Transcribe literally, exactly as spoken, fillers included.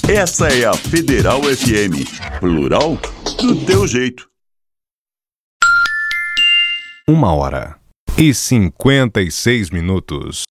Essa é a Federal F M, plural do teu jeito. Uma hora e cinquenta e seis minutos.